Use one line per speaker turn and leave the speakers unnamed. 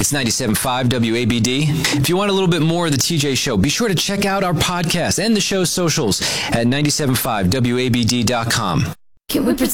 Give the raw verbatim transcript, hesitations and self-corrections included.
It's ninety-seven point five W A B D. If you want a little bit more of the T J Show, be sure to check out our podcast and the show's socials at ninety-seven point five W A B D dot com.
Can we pretend